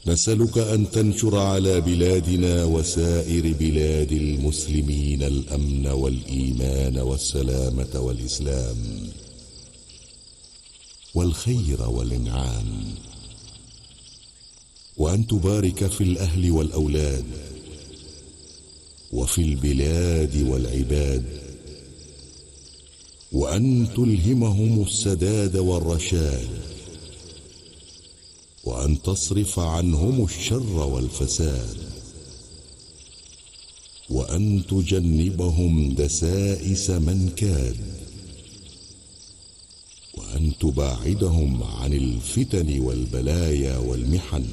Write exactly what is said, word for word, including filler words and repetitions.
نسألك أن تنشر على بلادنا وسائر بلاد المسلمين الأمن والإيمان والسلامة والإسلام والخير والإنعام، وأن تبارك في الأهل والأولاد وفي البلاد والعباد، وأن تلهمهم السداد والرشاد، وأن تصرف عنهم الشر والفساد، وأن تجنبهم دسائس من كاد، وأن تباعدهم عن الفتن والبلايا والمحن،